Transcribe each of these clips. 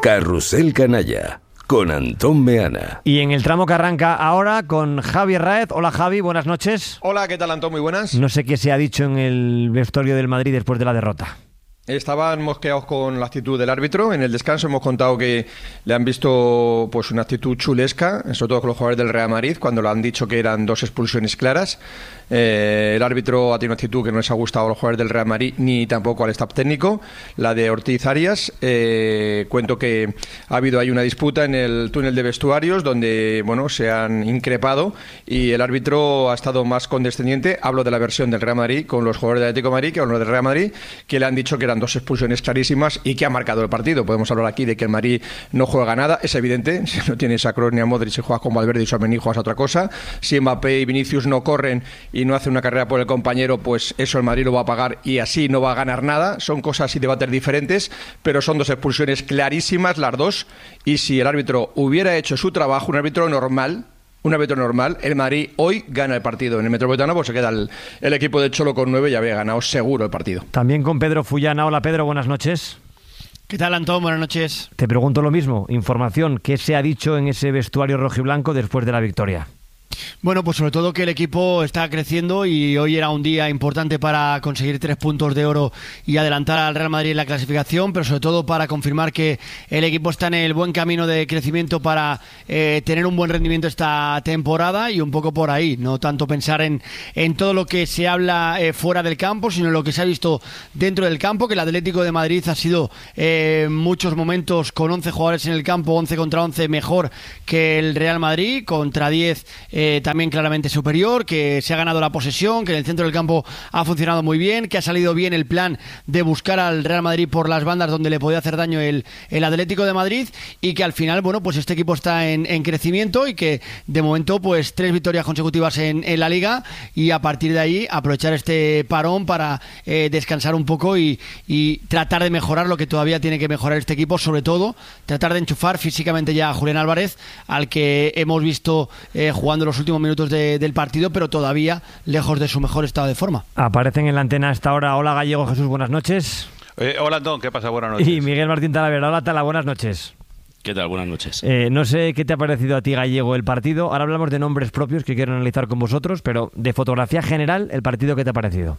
Carrusel Canalla, con Antón Meana. Y en el tramo que arranca ahora con Javi Raez. Hola Javi, buenas noches. Hola, ¿qué tal Antón? Muy buenas. No sé qué se ha dicho en el vestuario del Madrid después de la derrota. Estaban mosqueados con la actitud del árbitro. En el descanso hemos contado que le han visto pues una actitud chulesca, sobre todo con los jugadores del Real Madrid, cuando le han dicho que eran 2 expulsiones claras. El árbitro ha tenido una actitud que no les ha gustado a los jugadores del Real Madrid ni tampoco al staff técnico, la de Ortiz Arias. Cuento que ha habido ahí una disputa en el túnel de vestuarios donde bueno, se han increpado y el árbitro ha estado más condescendiente. Hablo de la versión del Real Madrid con los jugadores del Atlético de Madrid que con los del Real Madrid, que le han dicho que eran 2 expulsiones clarísimas y que ha marcado el partido. Podemos hablar aquí de que el Madrid no juega nada, es evidente. Si no tienes a Kroos ni a Modric, si juegas con Valverde y Tchouaméni, juegas a otra cosa. Si Mbappé y Vinicius no corren y no hacen una carrera por el compañero, pues eso el Madrid lo va a pagar y así no va a ganar nada. Son cosas y debates diferentes, pero son 2 expulsiones clarísimas las 2, y si el árbitro hubiera hecho su trabajo, un árbitro normal, el Madrid hoy gana el partido. En el Metropolitano pues se queda el equipo de Cholo con 9 y había ganado seguro el partido. También con Pedro Fullana. Hola Pedro, buenas noches. ¿Qué tal, Antón? Buenas noches. Te pregunto lo mismo, información, ¿qué se ha dicho en ese vestuario rojiblanco después de la victoria? Bueno, pues sobre todo que el equipo está creciendo y hoy era un día importante para conseguir 3 puntos de oro y adelantar al Real Madrid en la clasificación, pero sobre todo para confirmar que el equipo está en el buen camino de crecimiento para tener un buen rendimiento esta temporada, y un poco por ahí, no tanto pensar en todo lo que se habla fuera del campo, sino en lo que se ha visto dentro del campo, que el Atlético de Madrid ha sido muchos momentos con 11 jugadores en el campo, 11 contra 11 mejor que el Real Madrid, contra 10 también claramente superior, que se ha ganado la posesión, que en el centro del campo ha funcionado muy bien, que ha salido bien el plan de buscar al Real Madrid por las bandas donde le podía hacer daño el Atlético de Madrid, y que al final, bueno, pues este equipo está en crecimiento y que de momento pues 3 victorias consecutivas en la Liga, y a partir de ahí aprovechar este parón para descansar un poco y tratar de mejorar lo que todavía tiene que mejorar este equipo, sobre todo tratar de enchufar físicamente ya a Julián Álvarez, al que hemos visto jugando los últimos minutos del partido, pero todavía lejos de su mejor estado de forma. Aparecen en la antena hasta ahora. Hola Gallego Jesús, buenas noches. Hola Antón, ¿qué pasa? Buenas noches. Y Miguel Martín Talavera. Hola Tala, buenas noches. ¿Qué tal? Buenas noches. No sé qué te ha parecido a ti, Gallego, el partido. Ahora hablamos de nombres propios que quiero analizar con vosotros, pero de fotografía general, ¿el partido qué te ha parecido?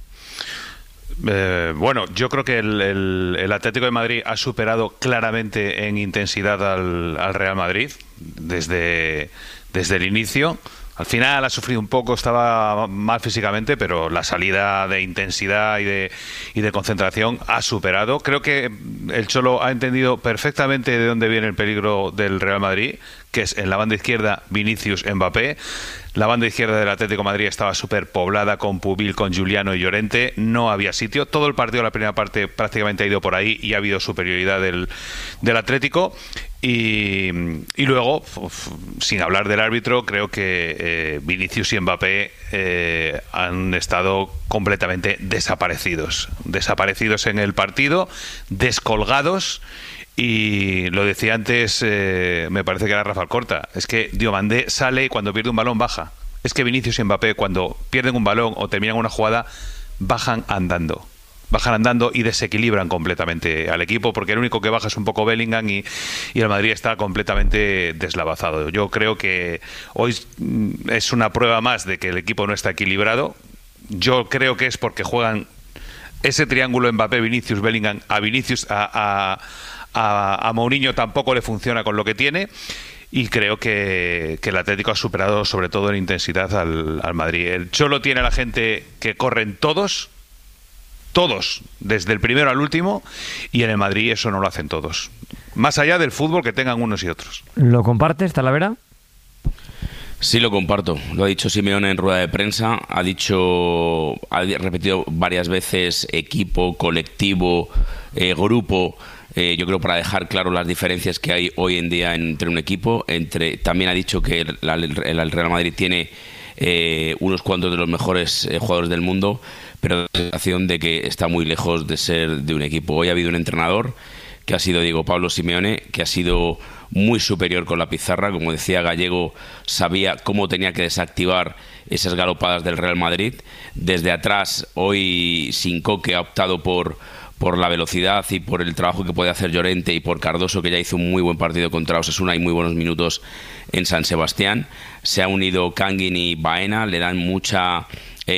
Bueno, yo creo que el Atlético de Madrid ha superado claramente en intensidad al Real Madrid desde el inicio. Al final ha sufrido un poco, estaba mal físicamente, pero la salida de intensidad y de concentración ha superado. Creo que el Cholo ha entendido perfectamente de dónde viene el peligro del Real Madrid, que es en la banda izquierda Vinicius, Mbappé. La banda izquierda del Atlético de Madrid estaba súper poblada con Pubil, con Giuliano y Llorente. No había sitio. Todo el partido, la primera parte, prácticamente ha ido por ahí y ha habido superioridad del Atlético. Y luego, sin hablar del árbitro, creo que Vinicius y Mbappé han estado completamente desaparecidos en el partido, descolgados. Y lo decía antes, me parece que era Rafa Alcorta, es que Diomandé sale y cuando pierde un balón baja. Es que Vinicius y Mbappé, cuando pierden un balón o terminan una jugada, bajan andando y desequilibran completamente al equipo, porque el único que baja es un poco Bellingham y el Madrid está completamente deslavazado. Yo creo que hoy es una prueba más de que el equipo no está equilibrado. Yo creo que es porque juegan ese triángulo Mbappé-Vinicius, Bellingham, a Vinicius, a Mourinho tampoco le funciona con lo que tiene. Y creo que el Atlético ha superado sobre todo en intensidad al Madrid. El Cholo tiene a la gente que corren todos, desde el primero al último, y en el Madrid eso no lo hacen todos. Más allá del fútbol que tengan unos y otros. ¿Lo compartes, Talavera? Sí, lo comparto. Lo ha dicho Simeone en rueda de prensa. Ha repetido varias veces equipo, colectivo, grupo. Yo creo para dejar claro las diferencias que hay hoy en día entre un equipo. También ha dicho que el Real Madrid tiene unos cuantos de los mejores jugadores del mundo, pero la sensación de que está muy lejos de ser de un equipo. Hoy ha habido un entrenador que ha sido Diego Pablo Simeone, que ha sido muy superior con la pizarra. Como decía Gallego, sabía cómo tenía que desactivar esas galopadas del Real Madrid. Desde atrás, hoy sin Coque ha optado por por la velocidad y por el trabajo que puede hacer Llorente, y por Cardoso, que ya hizo un muy buen partido contra Osasuna y muy buenos minutos en San Sebastián. Se ha unido Kangin y Baena, le dan mucha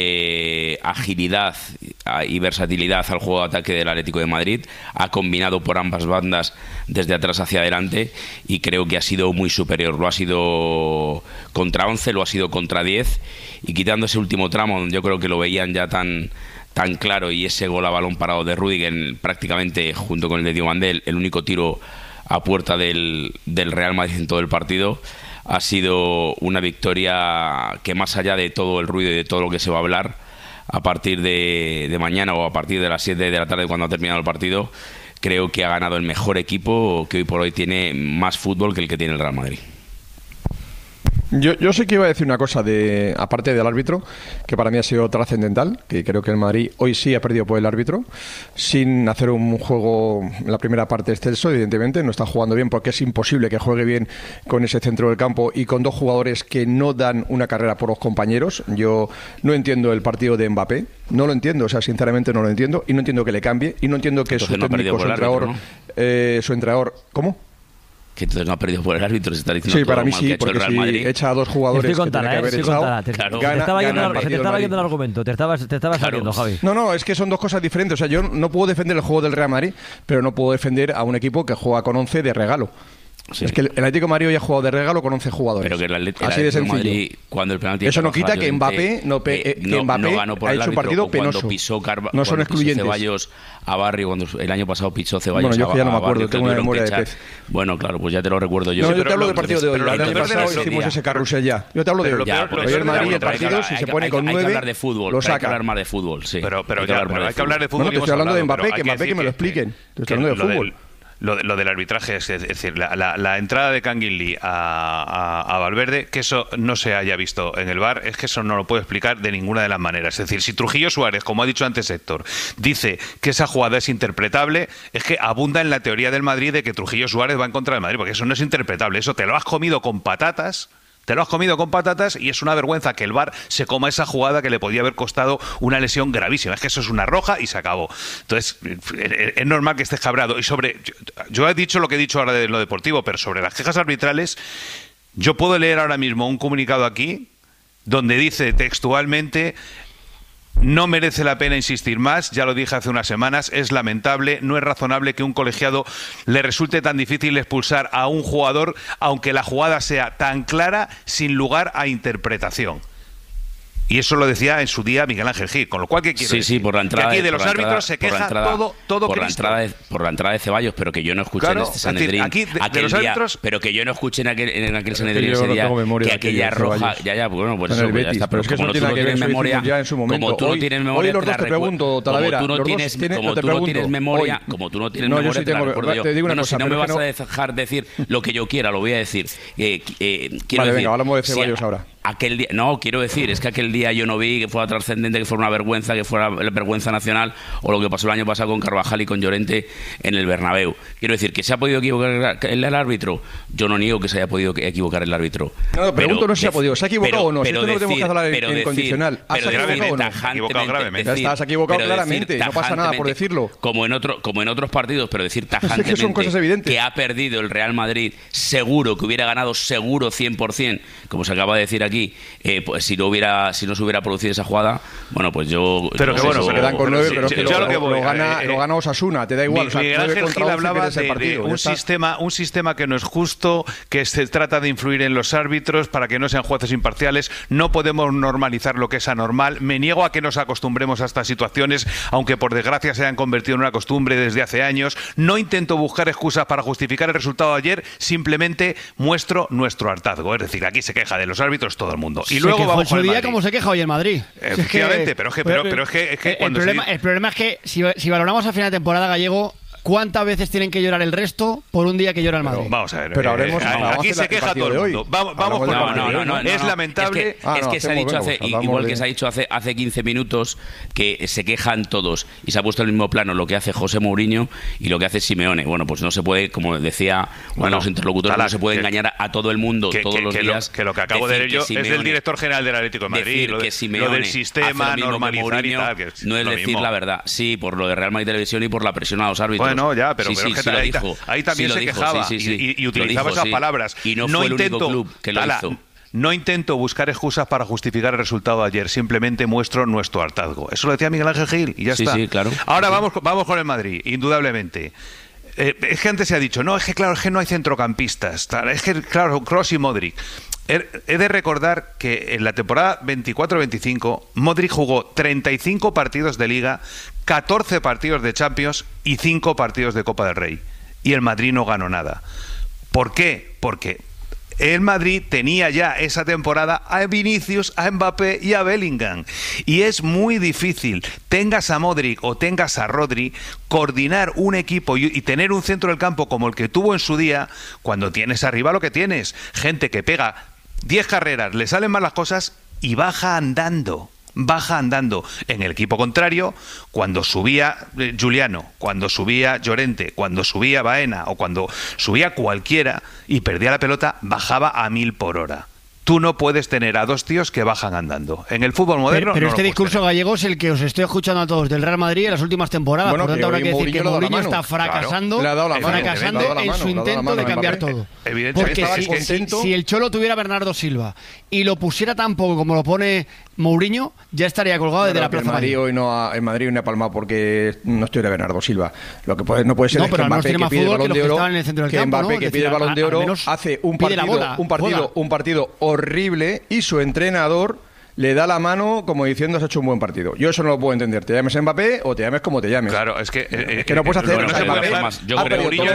agilidad y versatilidad al juego de ataque del Atlético de Madrid. Ha combinado por ambas bandas desde atrás hacia adelante y creo que ha sido muy superior. Lo ha sido contra 11, lo ha sido contra 10, y quitando ese último tramo donde yo creo que lo veían ya tan claro, y ese gol a balón parado de Rüdiger, prácticamente junto con el de Diomandé, el único tiro a puerta del Real Madrid en todo el partido. Ha sido una victoria que, más allá de todo el ruido y de todo lo que se va a hablar a partir de mañana o a partir de las 7 de la tarde cuando ha terminado el partido, creo que ha ganado el mejor equipo que hoy por hoy tiene más fútbol que el que tiene el Real Madrid. Yo sé que iba a decir una cosa, aparte del árbitro, que para mí ha sido trascendental, que creo que el Madrid hoy sí ha perdido por el árbitro, sin hacer un juego en la primera parte excelso. Evidentemente no está jugando bien, porque es imposible que juegue bien con ese centro del campo y con dos jugadores que no dan una carrera por los compañeros. Yo no entiendo el partido de Mbappé, no lo entiendo, o sea, sinceramente no lo entiendo, y no entiendo que le cambie, y no entiendo que entonces su técnico, su entrenador, ¿cómo? Que entonces no ha perdido por el árbitro, se está diciendo. Sí, para mí mal sí, porque si echa a dos jugadores que tiene que haber echado, se te estaba yendo el argumento, te estabas saliendo, Javi. No, es que son dos cosas diferentes. O sea, yo no puedo defender el juego del Real Madrid, pero no puedo defender a un equipo que juega con 11 de regalo. Sí. Es que el Atlético de Madrid ya ha jugado de regalo con 11 jugadores. Pero que el así de sencillo. Madrid, cuando el penalti eso no quita que Mbappé no ganó por ha el hecho un partido penoso. No son excluyentes. Ceballos a Barrio, cuando el año pasado pichó Ceballos. Bueno, yo ya no me acuerdo, tengo una memoria de pez. Bueno, claro, pues ya te lo recuerdo yo. No, yo te hablo del partido de hoy. El año pasado hicimos ese carrusel ya. Yo te hablo de hoy. Hoy el Madrid, el partido, si se pone con 9, hay que hablar de fútbol. Hay que hablar más de fútbol, sí. Pero hay que hablar de fútbol. No, te estoy hablando de Mbappé, que me lo expliquen. Te estoy hablando de fútbol. Lo del arbitraje, es decir, la entrada de Kangin Lee a Valverde, que eso no se haya visto en el VAR, es que eso no lo puedo explicar de ninguna de las maneras. Es decir, si Trujillo Suárez, como ha dicho antes Héctor, dice que esa jugada es interpretable, es que abunda en la teoría del Madrid de que Trujillo Suárez va en contra del Madrid, porque eso no es interpretable, eso te lo has comido con patatas. Te lo has comido con patatas, y es una vergüenza que el VAR se coma esa jugada que le podía haber costado una lesión gravísima. Es que eso es una roja y se acabó. Entonces, es normal que estés cabreado. Y yo he dicho lo que he dicho ahora de lo deportivo, pero sobre las quejas arbitrales, yo puedo leer ahora mismo un comunicado aquí donde dice textualmente: no merece la pena insistir más, ya lo dije hace unas semanas, es lamentable, no es razonable que un colegiado le resulte tan difícil expulsar a un jugador, aunque la jugada sea tan clara, sin lugar a interpretación. Y eso lo decía en su día Miguel Ángel Gil, con lo cual, ¿qué quiero decir? Sí, por la entrada. Que aquí de los árbitros se queja todo por la entrada de Ceballos, pero que yo no escuché en este Sanedrín. Aquí de los árbitros, pero que yo no escuché en aquel Sanedrín ese día que aquella roja. Bueno, pues eso ya está. Pero es que como tú no tienes memoria, como tú no tienes memoria, hoy los dos te pregunto, Talavera, como tú no tienes memoria, te la recuerdo yo. No, si no me vas a dejar decir lo que yo quiera, lo voy a decir. Vale, venga, hablamos de Ceballos ahora. Aquel día, no, quiero decir, es que aquel día yo no vi que fuera trascendente, que fuera una vergüenza, que fuera la vergüenza nacional, o lo que pasó el año pasado con Carvajal y con Llorente en el Bernabéu. Quiero decir, ¿que se ha podido equivocar el árbitro? Yo no niego que se haya podido equivocar el árbitro. No, pregunto, no si se ha podido. ¿Se ha equivocado o no? Si esto no lo tenemos que hablar en condicional. ¿Has equivocado o no? Gravemente. Estás equivocado claramente, no pasa nada por decirlo. Como en otros partidos, pero decir tajantemente son cosas evidentes. Que ha perdido el Real Madrid, seguro, que hubiera ganado seguro 100%, como se acaba de decir aquí, pues si no se hubiera producido esa jugada, bueno, pues yo... Pero que bueno, se quedan con 9, pero es que lo gana Osasuna, te da igual. Miguel Ángel Gil hablaba de un sistema que no es justo, que se trata de influir en los árbitros para que no sean jueces imparciales. No podemos normalizar lo que es anormal. Me niego a que nos acostumbremos a estas situaciones, aunque por desgracia se han convertido en una costumbre desde hace años. No intento buscar excusas para justificar el resultado de ayer, simplemente muestro nuestro hartazgo. Es decir, aquí se queja de los árbitros todo el mundo. Y luego vamos con el Madrid. Como se queja hoy el Madrid. Efectivamente, pero es que cuando el problema es que si valoramos a final de temporada, Gallego, ¿cuántas veces tienen que llorar el resto por un día que llora el Madrid? Vamos a ver. Pero aquí se queja todo el mundo. Vamos con no, es lamentable. Es que se ha dicho igual que se ha dicho hace 15 minutos que se quejan todos y se ha puesto en el mismo plano lo que hace José Mourinho y lo que hace Simeone. Bueno, pues no se puede, como decía uno de los interlocutores, no se puede engañar a todo el mundo todos los días. Que lo que acabo de leer yo es del director general del Atlético de Madrid. Lo del sistema, normalizar y tal. No es decir la verdad. Sí, por lo de Real Madrid Televisión y por la presión a los árbitros. Bueno, ya, pero es que ahí también se quejaba y utilizaba esas palabras. Y no fue el único club que lo hizo. No intento buscar excusas para justificar el resultado de ayer, simplemente muestro nuestro hartazgo. Eso lo decía Miguel Ángel Gil y ya está. Sí, claro. Ahora vamos con el Madrid, indudablemente. Es que antes se ha dicho, no, es que no hay centrocampistas, es que, claro, Kroos y Modric. He de recordar que en la temporada 24-25 Modric jugó 35 partidos de Liga, 14 partidos de Champions y 5 partidos de Copa del Rey. Y el Madrid no ganó nada. ¿Por qué? Porque el Madrid tenía ya esa temporada a Vinicius, a Mbappé y a Bellingham. Y es muy difícil, tengas a Modric o tengas a Rodri, coordinar un equipo y tener un centro del campo como el que tuvo en su día, cuando tienes arriba lo que tienes. Gente que pega 10 carreras, le salen mal las cosas y baja andando. En el equipo contrario, cuando subía Giuliano, cuando subía Llorente, cuando subía Baena o cuando subía cualquiera y perdía la pelota, bajaba a 1000 por hora. Tú no puedes tener a dos tíos que bajan andando. En el fútbol moderno Pero no este discurso gallego es el que os estoy escuchando a todos del Real Madrid en las últimas temporadas. Bueno, por tanto, habrá que decir que Mourinho está fracasando, claro, en su intento de cambiar todo. Porque si el Cholo tuviera a Bernardo Silva y lo pusiera tan poco como lo pone Mourinho, ya estaría colgado desde la plaza. El Madrid hoy no ha palmado porque no estoy de Bernardo Silva. Lo que no puede ser es que Mbappé, que pide el Balón de Oro, que pide el Balón de Oro, hace un partido horrible y su entrenador le da la mano como diciendo has hecho un buen partido. Yo eso no lo puedo entender. Te llames Mbappé o te llames como te llames. Claro, es que no puedes hacer yo creo que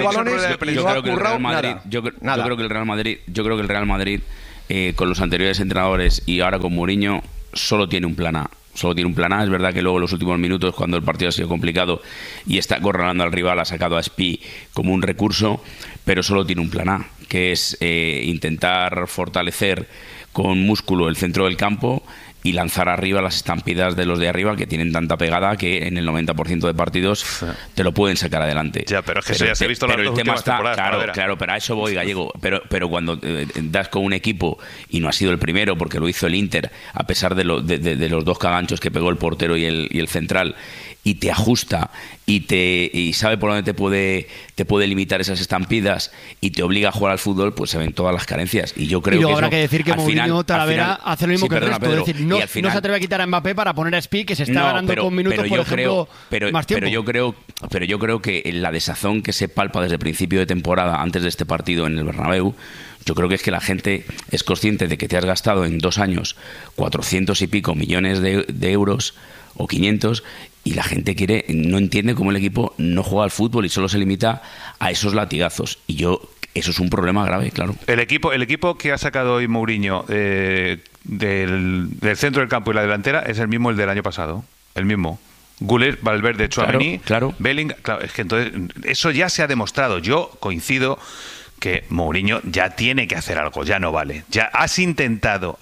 el Real Madrid con los anteriores entrenadores y ahora con Mourinho solo tiene un plan A. Es verdad que luego en los últimos minutos, cuando el partido ha sido complicado y está acorralando al rival, ha sacado a Spi como un recurso, pero solo tiene un plan A, que es intentar fortalecer con músculo el centro del campo y lanzar arriba las estampidas de los de arriba, que tienen tanta pegada que en el 90% de partidos te lo pueden sacar adelante. Ya, pero es que eso ya se ha visto en las últimas temporadas. Claro, pero a eso voy, Gallego. Pero cuando das con un equipo, y no ha sido el primero, porque lo hizo el Inter, a pesar de los dos caganchos que pegó el portero y el central, y te ajusta y sabe por dónde te puede limitar esas estampidas y te obliga a jugar al fútbol, pues se ven todas las carencias. Y yo creo que habrá que decir que Mourinho Talavera hace lo mismo que el resto. Pedro, es decir, no se atreve a quitar a Mbappé para poner a Spi, que se está ganando con minutos, por ejemplo, más tiempo. Pero yo creo que la desazón que se palpa desde el principio de temporada, antes de este partido en el Bernabéu, yo creo que es que la gente es consciente de que te has gastado en 2 años 400 y pico millones de euros o 500, y la gente no entiende cómo el equipo no juega al fútbol y solo se limita a esos latigazos. Y eso es un problema grave, claro. El equipo que ha sacado hoy Mourinho del centro del campo y la delantera es el mismo el del año pasado. El mismo. Güler, Valverde, Tchouaméni, Bellingham. Claro, es que entonces eso ya se ha demostrado. Yo coincido que Mourinho ya tiene que hacer algo, ya no vale. Ya has intentado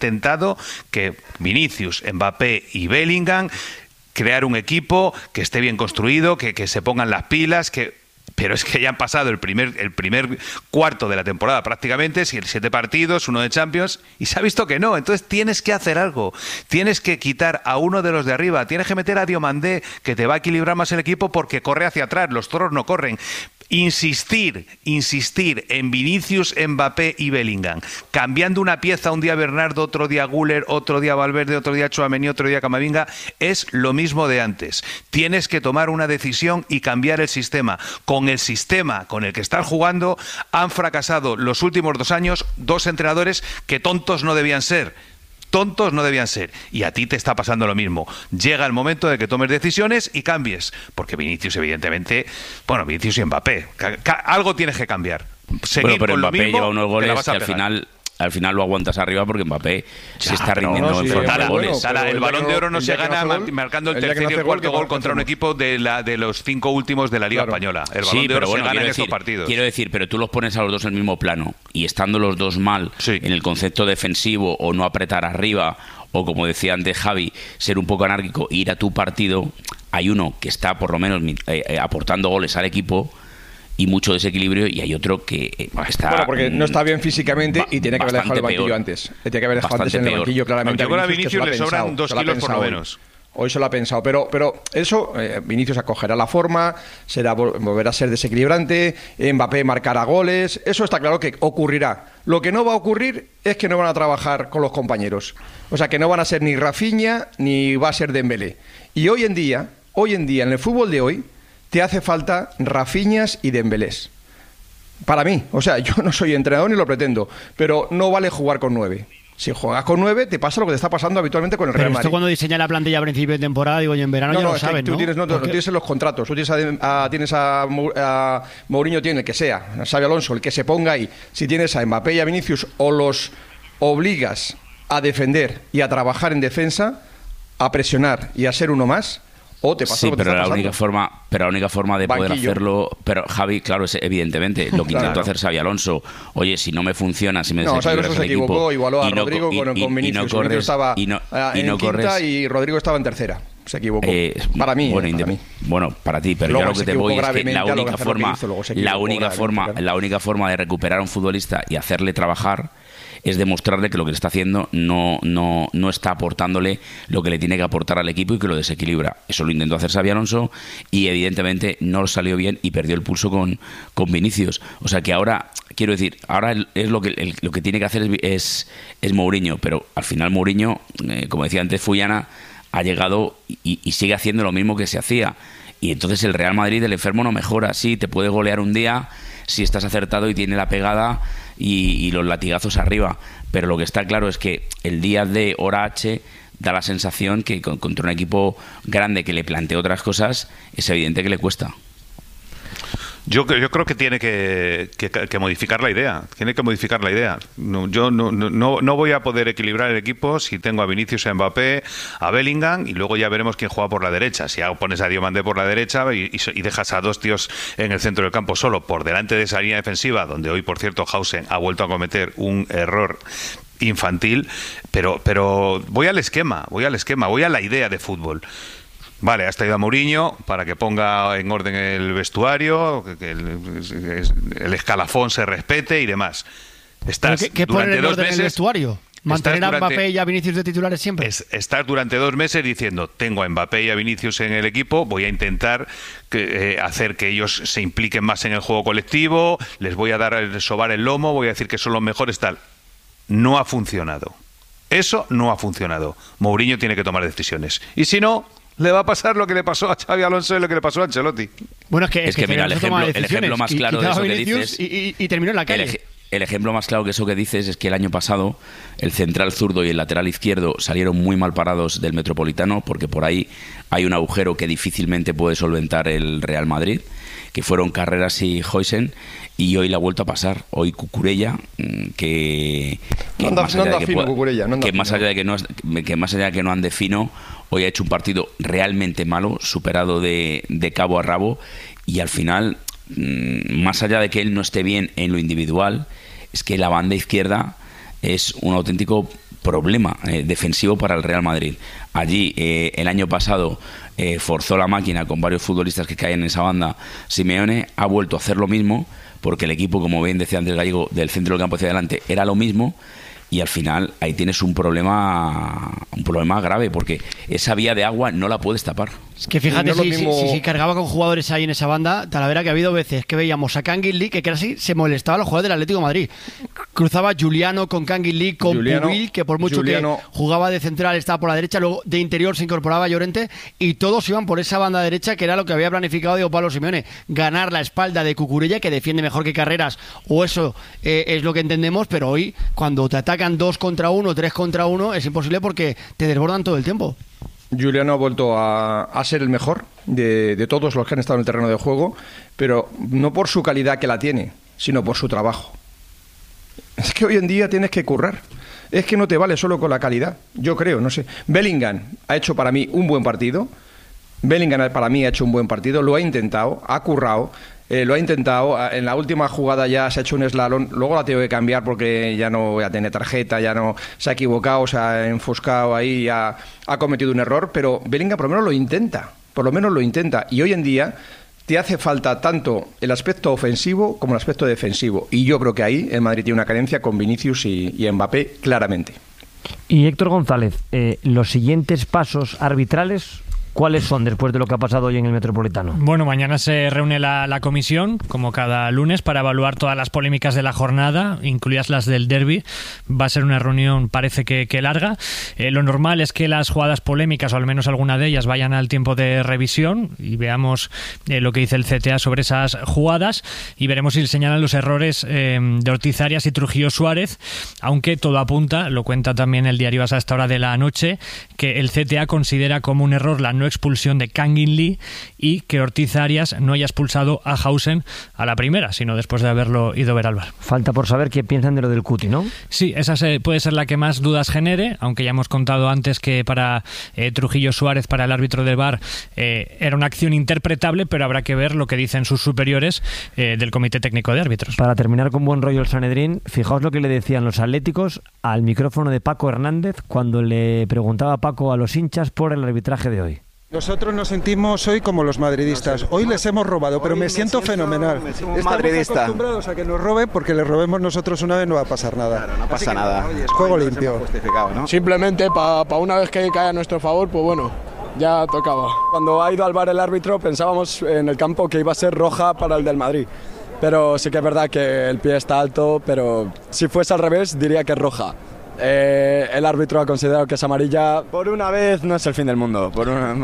que Vinicius, Mbappé y Bellingham crear un equipo que esté bien construido, que se pongan las pilas, pero es que ya han pasado el primer cuarto de la temporada prácticamente, 7 partidos, 1 de Champions, y se ha visto que no. Entonces tienes que hacer algo. Tienes que quitar a uno de los de arriba. Tienes que meter a Diomandé, que te va a equilibrar más el equipo porque corre hacia atrás. Los toros no corren. Insistir en Vinicius, Mbappé y Bellingham, cambiando una pieza, un día Bernardo, otro día Güler, otro día Valverde, otro día Tchouaméni, otro día Camavinga, es lo mismo de antes. Tienes que tomar una decisión y cambiar el sistema. Con el sistema con el que estás jugando han fracasado los últimos 2 años 2 entrenadores que tontos no debían ser. Y a ti te está pasando lo mismo. Llega el momento de que tomes decisiones y cambies, porque Vinicius, evidentemente, Vinicius y Mbappé, algo tienes que cambiar. Seguir pero con Mbappé lleva unos goles que al al final lo aguantas arriba porque Mbappé se está pero rindiendo no, sí, en forma de Sara, goles. bueno, Sara, pero el el día Balón que de no- Oro no el se día que no gana hace gol, marcando el el día que tercer no y hace el cuarto gol, gol contra un equipo de los 5 últimos de la Liga Claro. Española. El Balón Sí, de Oro pero bueno, se gana quiero en decir, estos partidos. quiero decir, pero tú los pones a los dos en el mismo plano y estando los dos mal Sí. en el concepto defensivo o no apretar arriba o como decía antes Javi, ser un poco anárquico e ir a tu partido, hay uno que está por lo menos aportando goles al equipo y mucho desequilibrio y hay otro que está... Bueno, porque no está bien físicamente y tiene que haber dejado el bastante banquillo peor. antes. Tiene que haber dejado antes Bastante en el peor. banquillo claramente. Yo creo que a que Vinicius se lo ha le sobran pensado, 2 se lo ha kilos por lo pensado menos. Hoy se lo ha pensado, pero eso, Vinicius acogerá la forma, volverá a ser desequilibrante, Mbappé marcará goles, eso está claro que ocurrirá. Lo que no va a ocurrir es que no van a trabajar con los compañeros. O sea, que no van a ser ni Rafinha ni va a ser Dembélé. Y hoy en día, en el fútbol de hoy, te hace falta Rafinhas y Dembélés. Para mí, o sea, yo no soy entrenador ni lo pretendo, pero no vale jugar con 9. Si juegas con 9, te pasa lo que te está pasando habitualmente con el Pero Real esto Madrid. cuando diseña la plantilla a principio de temporada, digo yo, en verano ya lo es que saben, tú ¿no? tienes, lo Porque- tienes en los contratos. Tú tienes a Mourinho, tiene el que sea, a Xabi Alonso, el que se ponga ahí. Si tienes a Mbappé y a Vinicius, o los obligas a defender y a trabajar en defensa, a presionar y a ser uno más, o te pasa Sí, lo que te pero está la única pasando. forma de poder Banquillo. hacerlo, pero Javi, claro, es evidentemente lo que Claro. intentó hacer Xabi Alonso. Oye, si no me funciona, si me No, Xabi desequilibras Alonso se el equipo equivocó, igualó a y no Rodrigo co- y- con y Vinicius. no Vinicius corres estaba y no en corres. quinta y Rodrigo estaba en tercera. Se equivocó. Para mí, bueno, para mí. bueno, para ti, pero Luego yo lo se que te equivocó voy es que gravemente la a lo que única hacer lo que forma, hizo, luego se equivocó gravemente. la única forma de recuperar a un futbolista y hacerle trabajar es demostrarle que lo que le está haciendo no está aportándole lo que le tiene que aportar al equipo y que lo desequilibra. Eso lo intentó hacer Xabi Alonso y evidentemente no salió bien y perdió el pulso con Vinicius. O sea que ahora, quiero decir, ahora es lo que tiene que hacer es Mourinho, pero al final Mourinho, como decía antes Fullana, ha llegado y sigue haciendo lo mismo que se hacía. Y entonces el Real Madrid, el enfermo no mejora. Sí, te puede golear un día si estás acertado y tiene la pegada y los latigazos arriba. Pero lo que está claro es que el día de hora H da la sensación que contra un equipo grande que le plantea otras cosas, es evidente que le cuesta. Yo creo que tiene que modificar la idea. Tiene que modificar la idea. Yo no voy a poder equilibrar el equipo si tengo a Vinicius, a Mbappé, a Bellingham y luego ya veremos quién juega por la derecha. Si pones a Diomandé por la derecha y dejas a dos tíos en el centro del campo solo por delante de esa línea defensiva, donde hoy, por cierto, Hausen ha vuelto a cometer un error infantil, pero voy al esquema, voy a la idea de fútbol. Vale, has traído a Mourinho para que ponga en orden el vestuario, que el escalafón se respete y demás. Estás ¿Qué poner durante en 2 orden en el meses. vestuario? ¿Mantener a estás Mbappé y a Vinicius de titulares siempre? Estás durante 2 meses diciendo, tengo a Mbappé y a Vinicius en el equipo, voy a intentar hacer que ellos se impliquen más en el juego colectivo, les voy a sobar el lomo, voy a decir que son los mejores, tal. No ha funcionado. Eso no ha funcionado. Mourinho tiene que tomar decisiones. Y si no, le va a pasar lo que le pasó a Xabi Alonso y lo que le pasó a Ancelotti. Bueno, es que mira, el ejemplo más claro de eso que dices, y terminó en la calle. El ejemplo más claro que eso que dices es que el año pasado el central zurdo y el lateral izquierdo salieron muy mal parados del Metropolitano porque por ahí hay un agujero que difícilmente puede solventar el Real Madrid, que fueron Carreras y Heusen, y hoy la ha vuelto a pasar. Hoy Cucurella, que más allá de que no ande fino, hoy ha hecho un partido realmente malo, superado de cabo a rabo, y al final, más allá de que él no esté bien en lo individual, es que la banda izquierda es un auténtico problema defensivo para el Real Madrid. Allí, el año pasado, forzó la máquina con varios futbolistas que caen en esa banda. Simeone ha vuelto a hacer lo mismo, porque el equipo, como bien decía antes Gallego, del centro del campo hacia adelante era lo mismo, y al final ahí tienes un problema grave, porque esa vía de agua no la puedes tapar. Es que fíjate, No es lo mismo- si cargaba con jugadores ahí en esa banda, Talavera, que ha habido veces que veíamos a Canguilí que casi se molestaba a los jugadores del Atlético de Madrid. Cruzaba Juliano con Canguilí, con Pubil, que por mucho que jugaba de central estaba por la derecha, luego de interior se incorporaba Llorente, y todos iban por esa banda derecha, que era lo que había planificado Diego Pablo Simeone, ganar la espalda de Cucurella, que defiende mejor que Carreras, o eso es lo que entendemos, pero hoy cuando te atacan 2 contra 1, 3 contra 1, es imposible porque te desbordan todo el tiempo. Juliano ha vuelto a ser el mejor de todos los que han estado en el terreno de juego, pero no por su calidad que la tiene, sino por su trabajo. Es que hoy en día tienes que currar. Es que no te vale solo con la calidad. Yo creo, no sé. Bellingham ha hecho para mí un buen partido. Lo ha intentado, ha currado. Lo ha intentado, en la última jugada ya se ha hecho un slalom, luego la tengo que cambiar porque ya no voy a tener tarjeta, ya no se ha equivocado, se ha enfoscado ahí, ha cometido un error, pero Bellingham por lo menos lo intenta, y hoy en día te hace falta tanto el aspecto ofensivo como el aspecto defensivo, y yo creo que ahí el Madrid tiene una carencia con Vinicius y Mbappé claramente. Y Héctor González, los siguientes pasos arbitrales, ¿cuáles son después de lo que ha pasado hoy en el Metropolitano? Bueno, mañana se reúne la comisión, como cada lunes, para evaluar todas las polémicas de la jornada, incluidas las del derbi. Va a ser una reunión, parece que larga. Lo normal es que las jugadas polémicas, o al menos alguna de ellas, vayan al tiempo de revisión y veamos lo que dice el CTA sobre esas jugadas, y veremos si señalan los errores de Ortiz Arias y Trujillo Suárez, aunque todo apunta, lo cuenta también el diario AS a esta hora de la noche, que el CTA considera como un error la no expulsión de Kangin Lee y que Ortiz Arias no haya expulsado a Hausen a la primera, sino después de haberlo ido ver al VAR. Falta por saber qué piensan de lo del Cuti, ¿no? Sí, esa puede ser la que más dudas genere, aunque ya hemos contado antes que para Trujillo Suárez, para el árbitro del VAR, era una acción interpretable, pero habrá que ver lo que dicen sus superiores del Comité Técnico de Árbitros. Para terminar con buen rollo el Sanedrín, fijaos lo que le decían los atléticos al micrófono de Paco Hernández cuando le preguntaba a Paco a los hinchas por el arbitraje de hoy. Nosotros nos sentimos hoy como los madridistas. Hoy les hemos robado, pero me siento fenomenal. Estamos acostumbrados a que nos roben, porque les robemos nosotros una vez no va a pasar nada. Claro, no pasa nada. Juego limpio. ¿No? Simplemente para una vez que cae a nuestro favor, pues bueno, ya tocaba. Cuando ha ido al VAR el árbitro pensábamos en el campo que iba a ser roja para el del Madrid. Pero sí que es verdad que el pie está alto, pero si fuese al revés diría que es roja. El árbitro ha considerado que es amarilla. Por una vez no es el fin del mundo. Por una...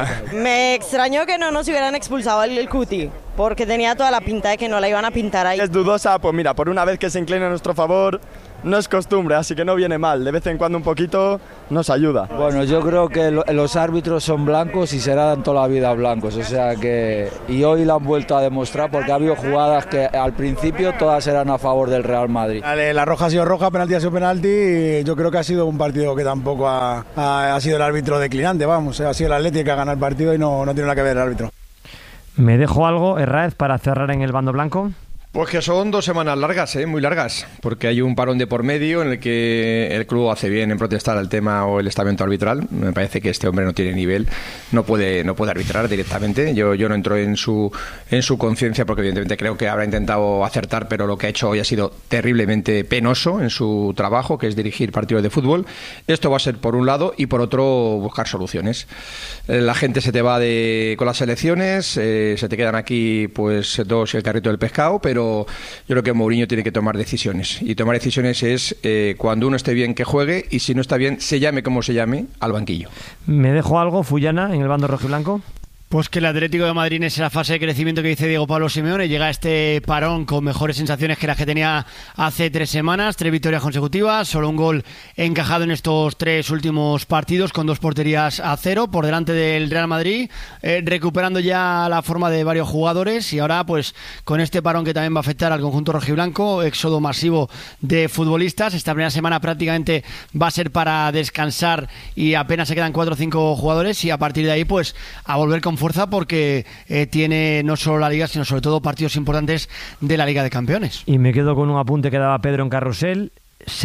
Me extrañó que no nos hubieran expulsado el Cuti, porque tenía toda la pinta de que no la iban a pintar ahí. Es dudosa, pues mira, por una vez que se inclina a nuestro favor, no es costumbre, así que no viene mal. De vez en cuando un poquito nos ayuda. Bueno, yo creo que los árbitros son blancos y serán toda la vida blancos, o sea que... Y hoy lo han vuelto a demostrar porque ha habido jugadas que al principio todas eran a favor del Real Madrid. La roja ha sido roja, penalti ha sido penalti, y yo creo que ha sido un partido que tampoco ha sido el árbitro declinante, vamos, ha sido el Atlético que ha ganado el partido y no tiene nada que ver el árbitro. ¿Me dejo algo, Herráez, para cerrar en el bando blanco? Pues que son 2 semanas largas, muy largas, porque hay un parón de por medio en el que el club hace bien en protestar al tema o el estamento arbitral. Me parece que este hombre no tiene nivel, no puede arbitrar directamente. Yo no entro en su conciencia, porque evidentemente creo que habrá intentado acertar, pero lo que ha hecho hoy ha sido terriblemente penoso en su trabajo, que es dirigir partidos de fútbol. Esto va a ser por un lado, y por otro buscar soluciones. La gente se te va con las elecciones, se te quedan aquí pues 2 y el carrito del pescado, pero yo creo que Mourinho tiene que tomar decisiones, y tomar decisiones es cuando uno esté bien que juegue, y si no está bien, se llame como se llame, al banquillo. ¿Me dejo algo, Fullana, en el bando rojiblanco? Pues que el Atlético de Madrid, en esa fase de crecimiento que dice Diego Pablo Simeone, llega a este parón con mejores sensaciones que las que tenía hace 3 semanas, 3 victorias consecutivas, solo un gol encajado en estos 3 últimos partidos, con 2 porterías a 0 por delante del Real Madrid, recuperando ya la forma de varios jugadores, y ahora pues con este parón que también va a afectar al conjunto rojiblanco, éxodo masivo de futbolistas. Esta primera semana prácticamente va a ser para descansar y apenas se quedan 4 o 5 jugadores, y a partir de ahí pues a volver con fuerza, porque tiene no solo la Liga, sino sobre todo partidos importantes de la Liga de Campeones. Y me quedo con un apunte que daba Pedro en Carrusel: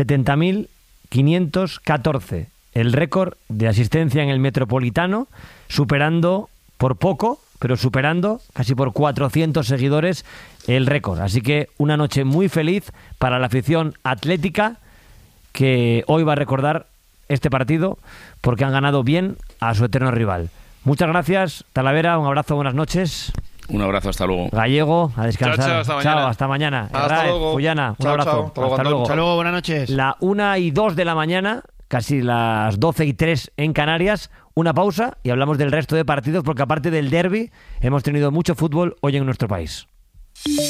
70.514, el récord de asistencia en el Metropolitano, superando por poco, pero superando casi por 400 seguidores el récord. Así que una noche muy feliz para la afición atlética, que hoy va a recordar este partido porque han ganado bien a su eterno rival. Muchas gracias, Talavera, un abrazo, buenas noches. Un abrazo, hasta luego. Gallego, a descansar. Chao, hasta mañana. Hasta luego. Fullana, un abrazo. Hasta luego. Hasta luego, buenas noches. La 1:02 de la mañana, casi las 12:03 en Canarias. Una pausa y hablamos del resto de partidos, porque aparte del derbi hemos tenido mucho fútbol hoy en nuestro país.